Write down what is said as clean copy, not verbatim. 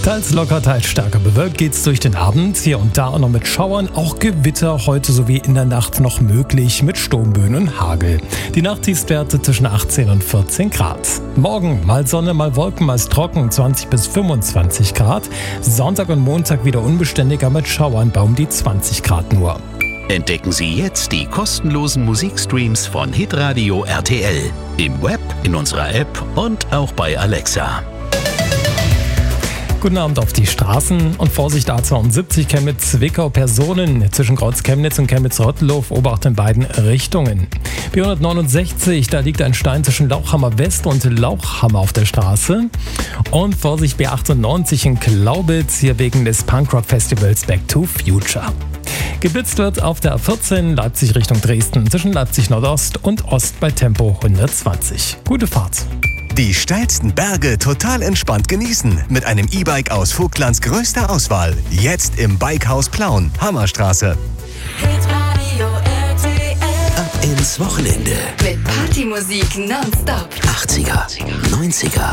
Teils locker, teils stärker bewölkt geht's durch den Abend. Hier und da auch noch mit Schauern, auch Gewitter heute sowie in der Nacht noch möglich mit Sturmböen und Hagel. Die Nachttiefstwerte zwischen 18 und 14 Grad. Morgen mal Sonne, mal Wolken, meist trocken, 20 bis 25 Grad. Sonntag und Montag wieder unbeständiger mit Schauern bei um die 20 Grad nur. Entdecken Sie jetzt die kostenlosen Musikstreams von Hitradio RTL. Im Web, in unserer App und auch bei Alexa. Guten Abend auf die Straßen und Vorsicht A72 Chemnitz-Zwickau Personen zwischen Kreuz-Chemnitz und Chemnitz-Rottelow, Obacht in beiden Richtungen. B169, da liegt ein Stein zwischen Lauchhammer West und Lauchhammer auf der Straße. Und Vorsicht B98 in Glaubitz, hier wegen des Punkrock-Festivals Back to Future. Geblitzt wird auf der A14 Leipzig Richtung Dresden zwischen Leipzig Nordost und Ost bei Tempo 120. Gute Fahrt. Die steilsten Berge total entspannt genießen mit einem E-Bike aus Vogtlands größter Auswahl. Jetzt im Bikehaus Plauen, Hammerstraße. Hitradio RTL. Ab ins Wochenende. Mit Partymusik nonstop. 80er, 90er,